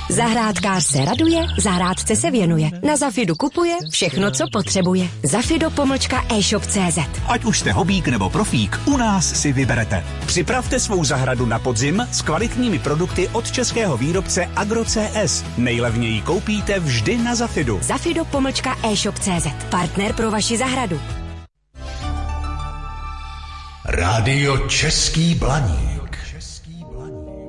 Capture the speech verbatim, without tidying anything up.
Zahrádkář se raduje, zahrádce se věnuje. Na Zafidu kupuje všechno, co potřebuje. Zafido pomlčka e-shop tečka cé zet. Ať už jste hobík nebo profík, u nás si vyberete. Připravte svou zahradu na podzim s kvalitními produkty od českého výrobce Agro C S. Nejlevněji koupíte vždy na Zafidu. Zafido pomlčka e-shop tečka cé zet. Partner pro vaši zahradu. Rádio Český Blaník.